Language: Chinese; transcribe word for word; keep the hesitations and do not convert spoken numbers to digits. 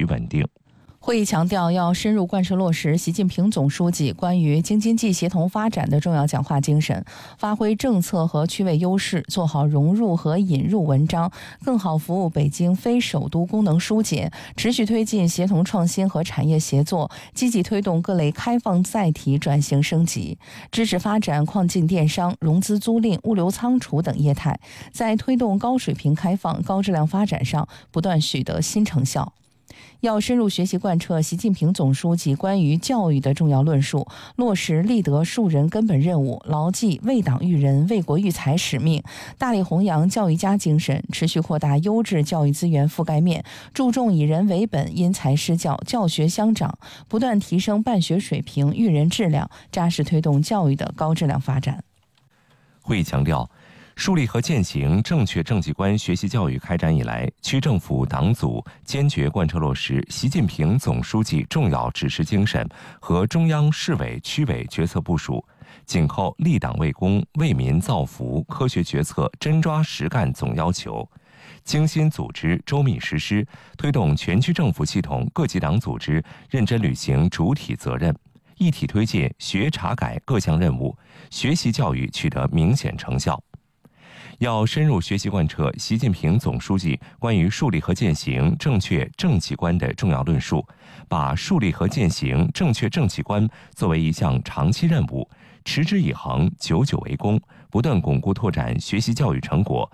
取稳定。 会议强调，要深入贯彻落实习近平总书记关于京津冀协同发展的重要讲话精神，发挥政策和区位优势，做好融入和引入文章，更好服务北京非首都功能疏解，持续推进协同创新和产业协作，积极推动各类开放载体转型升级，支持发展跨境电商、融资租赁、物流仓储等业态，在推动高水平开放、高质量发展上不断取得新成效。要深入学习贯彻习近平总书记关于教育的重要论述，落实立德树人根本任务，牢记为党育人、为国育才使命，大力弘扬教育家精神，持续扩大优质教育资源覆盖面，注重以人为本、因材施教、教学相长，不断提升办学水平、育人质量，扎实推动教育的高质量发展。 会议强调，树立和践行正确政绩观学习教育开展以来，区政府党组坚决贯彻落实习近平总书记重要指示精神和中央市委区委决策部署，紧扣立党为公、为民造福、科学决策、真抓实干总要求，精心组织、周密实施，推动全区政府系统各级党组织认真履行主体责任，一体推进学查改各项任务，学习教育取得明显成效。要深入学习贯彻习近平总书记关于树立和践行正确政绩观的重要论述，把树立和践行正确政绩观作为一项长期任务，持之以恒、久久为功，不断巩固拓展学习教育成果